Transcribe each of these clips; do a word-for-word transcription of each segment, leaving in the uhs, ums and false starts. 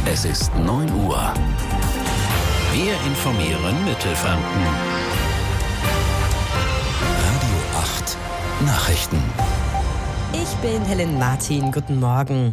Es ist neun Uhr. Wir informieren Mittelfranken. Radio acht Nachrichten. Ich bin Helen Martin. Guten Morgen.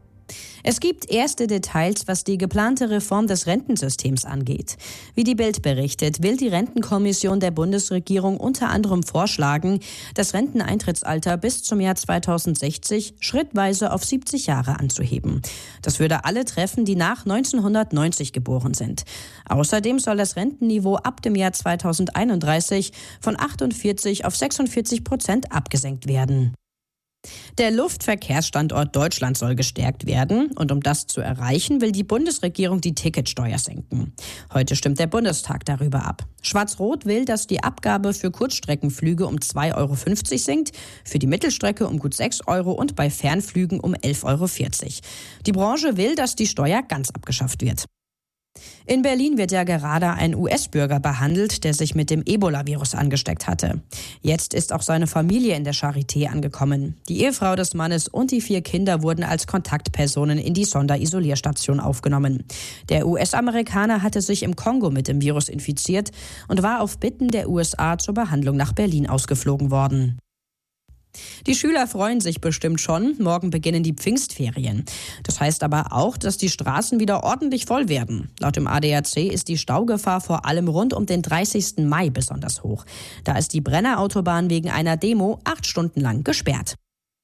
Es gibt erste Details, was die geplante Reform des Rentensystems angeht. Wie die Bild berichtet, will die Rentenkommission der Bundesregierung unter anderem vorschlagen, das Renteneintrittsalter bis zum Jahr zweitausendsechzig schrittweise auf siebzig Jahre anzuheben. Das würde alle treffen, die nach neunzehnhundertneunzig geboren sind. Außerdem soll das Rentenniveau ab dem Jahr zweitausendeinunddreißig von achtundvierzig auf sechsundvierzig Prozent abgesenkt werden. Der Luftverkehrsstandort Deutschland soll gestärkt werden und um das zu erreichen, will die Bundesregierung die Ticketsteuer senken. Heute stimmt der Bundestag darüber ab. Schwarz-Rot will, dass die Abgabe für Kurzstreckenflüge um zwei Euro fünfzig sinkt, für die Mittelstrecke um gut sechs Euro und bei Fernflügen um elf Euro vierzig. Die Branche will, dass die Steuer ganz abgeschafft wird. In Berlin wird ja gerade ein U S-Bürger behandelt, der sich mit dem Ebola-Virus angesteckt hatte. Jetzt ist auch seine Familie in der Charité angekommen. Die Ehefrau des Mannes und die vier Kinder wurden als Kontaktpersonen in die Sonderisolierstation aufgenommen. Der U S-Amerikaner hatte sich im Kongo mit dem Virus infiziert und war auf Bitten der U S A zur Behandlung nach Berlin ausgeflogen worden. Die Schüler freuen sich bestimmt schon. Morgen beginnen die Pfingstferien. Das heißt aber auch, dass die Straßen wieder ordentlich voll werden. Laut dem A D A C ist die Staugefahr vor allem rund um den dreißigsten Mai besonders hoch. Da ist die Brennerautobahn wegen einer Demo acht Stunden lang gesperrt.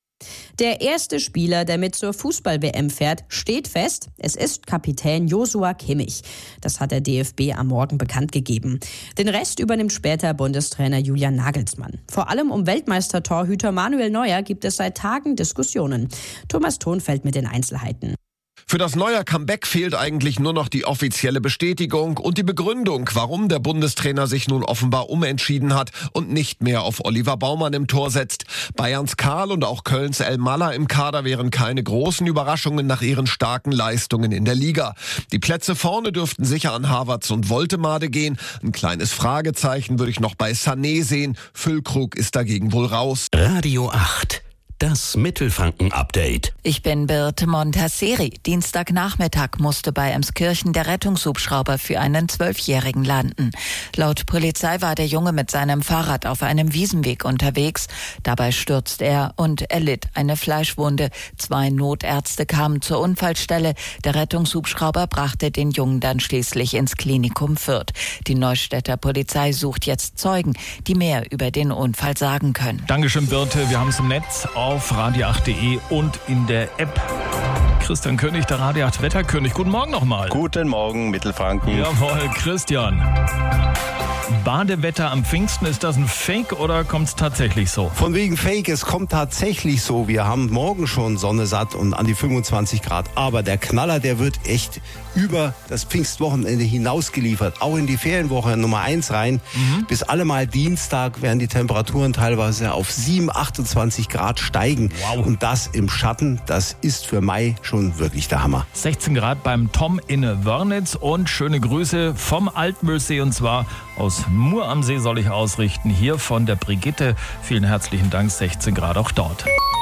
Der erste Spieler, der mit zur Fußball-W M fährt, steht fest. Es ist Kapitän Joshua Kimmich. Das hat der D F B am Morgen bekannt gegeben. Den Rest übernimmt später Bundestrainer Julian Nagelsmann. Vor allem um Weltmeister-Torhüter Manuel Neuer gibt es seit Tagen Diskussionen. Thomas Thonfeld mit den Einzelheiten. Für das Neuer-Comeback fehlt eigentlich nur noch die offizielle Bestätigung und die Begründung, warum der Bundestrainer sich nun offenbar umentschieden hat und nicht mehr auf Oliver Baumann im Tor setzt. Bayerns Karl und auch Kölns El Malla im Kader wären keine großen Überraschungen nach ihren starken Leistungen in der Liga. Die Plätze vorne dürften sicher an Havertz und Woltemade gehen. Ein kleines Fragezeichen würde ich noch bei Sané sehen. Füllkrug ist dagegen wohl raus. Radio acht. Das Mittelfranken-Update. Ich bin Birte Montasseri. Dienstagnachmittag musste bei Emskirchen der Rettungshubschrauber für einen Zwölfjährigen landen. Laut Polizei war der Junge mit seinem Fahrrad auf einem Wiesenweg unterwegs. Dabei stürzte er und erlitt eine Fleischwunde. Zwei Notärzte kamen zur Unfallstelle. Der Rettungshubschrauber brachte den Jungen dann schließlich ins Klinikum Fürth. Die Neustädter Polizei sucht jetzt Zeugen, die mehr über den Unfall sagen können. Dankeschön, Birte. Wir haben es im Netz auf radio acht punkt de und in der App. Christian König, der Radio acht Wetterkönig. Guten Morgen nochmal. Guten Morgen, Mittelfranken. Jawohl, Christian. Badewetter am Pfingsten, ist das ein Fake oder kommt es tatsächlich so? Von wegen Fake, es kommt tatsächlich so. Wir haben morgen schon Sonne satt und an die fünfundzwanzig Grad. Aber der Knaller, der wird echt über das Pfingstwochenende hinaus geliefert. Auch in die Ferienwoche Nummer eins rein. Mhm. Bis allemal Dienstag werden die Temperaturen teilweise auf sieben, achtundzwanzig Grad steigen. Wow. Und das im Schatten, das ist für Mai schon wirklich der Hammer. sechzehn Grad beim Tom in Wörnitz und schöne Grüße vom Altmühlsee und zwar aus Mur am See soll ich ausrichten. Hier von der Brigitte. Vielen herzlichen Dank, sechzehn Grad auch dort.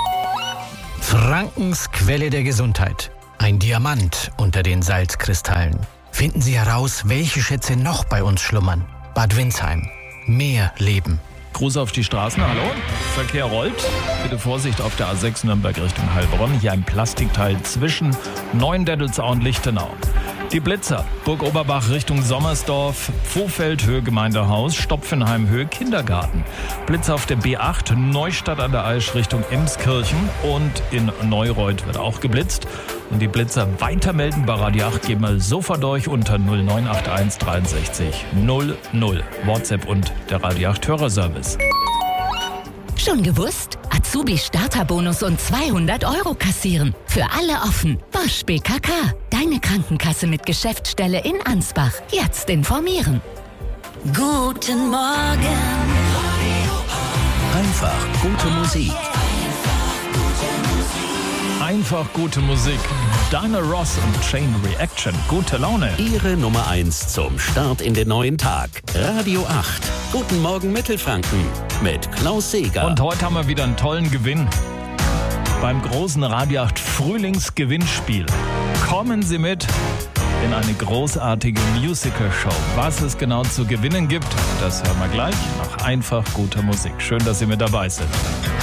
Frankens Quelle der Gesundheit. Ein Diamant unter den Salzkristallen. Finden Sie heraus, welche Schätze noch bei uns schlummern. Bad Windsheim. Mehr Leben. Gruß auf die Straßen, hallo. Verkehr rollt. Bitte Vorsicht auf der A sechs Nürnberg Richtung Heilbronn. Hier ein Plastikteil zwischen Neuendettelsau und Lichtenau. Die Blitzer, Burg Oberbach Richtung Sommersdorf, Pfohfeld Höhe Gemeindehaus, Stopfenheim Höhe Kindergarten. Blitzer auf der B acht, Neustadt an der Aisch Richtung Emskirchen und in Neureuth wird auch geblitzt. Und die Blitzer weitermelden bei Radio acht geben wir sofort durch unter null neun acht eins dreiundsechzig null null. WhatsApp und der Radio acht Hörerservice. Schon gewusst? Azubi-Starterbonus und zweihundert Euro kassieren. Für alle offen. Bosch B K K. Deine Krankenkasse mit Geschäftsstelle in Ansbach. Jetzt informieren. Guten Morgen. Einfach gute Musik. Einfach gute Musik. Diana Ross und Chain Reaction. Gute Laune. Ihre Nummer eins zum Start in den neuen Tag. Radio acht. Guten Morgen Mittelfranken. Mit Klaus Seeger. Und heute haben wir wieder einen tollen Gewinn. Beim großen Radio acht Frühlingsgewinnspiel Kommen Sie mit in eine großartige Musical-Show. Was es genau zu gewinnen gibt, das hören wir gleich nach einfach guter Musik. Schön, dass Sie mit dabei sind.